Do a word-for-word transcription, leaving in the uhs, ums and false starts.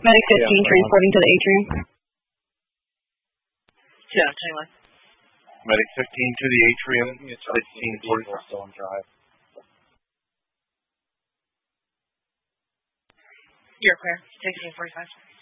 Medic fifteen, yeah, transporting to the atrium. Yeah, anyway. Medic fifteen to the atrium, fifteen forty-five. Still on drive. You're clear. sixteen forty-five.